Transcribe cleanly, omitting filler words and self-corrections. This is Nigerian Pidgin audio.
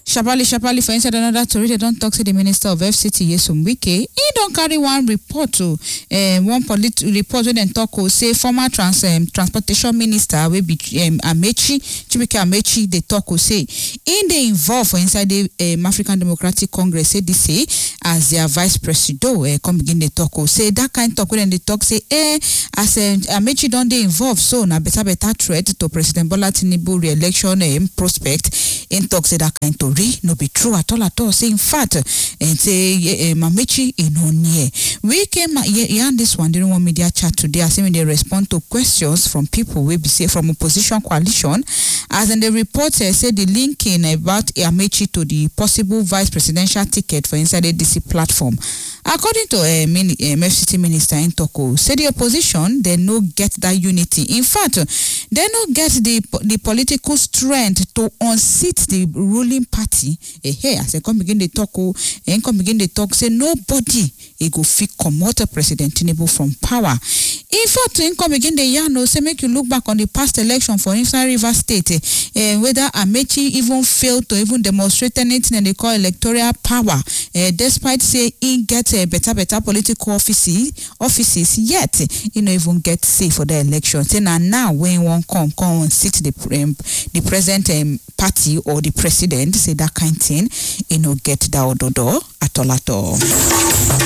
Sharparly for inside another story, they don't talk to the Minister of FCT Nyesom Wike. He don't carry one report to report when they talk say former transportation minister will be Chibike Amechi. They talk say in the involved for inside the African Democratic Congress say this say as their vice president come begin the talk say that kind talk when they talk say as Amechi don't they involve so na better threat to President Bola Tinubu re-election prospect in talk say that kind to no be true at all say in fact and say Amechi in on here we came here this one during one media chat today as when they respond to questions from people we be say from opposition coalition as in the report say the linking about Amechi to the possible vice presidential ticket for inside the DC platform. According to FCT Minister in Toko, say the opposition they no get that unity. In fact, they no get the political strength to unseat the ruling party. As they come begin the talk, say nobody go fit comot President Tinubu from power. In fact, in come begin the yarn say make you look back on the past election for inside River State, whether Amechi even failed to even demonstrate anything and they call electoral power, despite say he get better political offices yet he no even get say for the election. Say now when one come sit the present party or the president say that kind thing he no get that ododo at all.